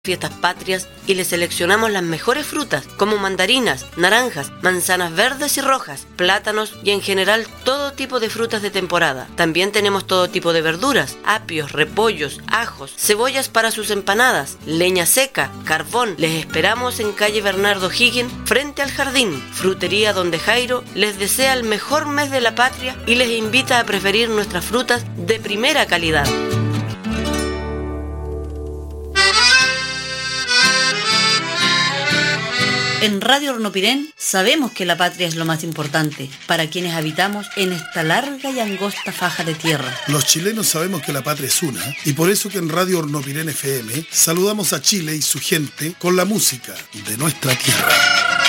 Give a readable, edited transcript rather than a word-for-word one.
fiestas patrias y le seleccionamos las mejores frutas como mandarinas, naranjas, manzanas verdes y rojas, plátanos y en general todo tipo de frutas de temporada. También tenemos todo tipo de verduras, apios, repollos, ajos, cebollas para sus empanadas, leña seca, carbón. Les esperamos en calle Bernardo Higgins frente al jardín. Frutería Donde Jairo les desea el mejor mes de la patria y les invita a preferir nuestras frutas de primera calidad. En Radio Hornopirén sabemos que la patria es lo más importante para quienes habitamos en esta larga y angosta faja de tierra. Los chilenos sabemos que la patria es una y por eso que en Radio Hornopirén FM saludamos a Chile y su gente con la música de nuestra tierra.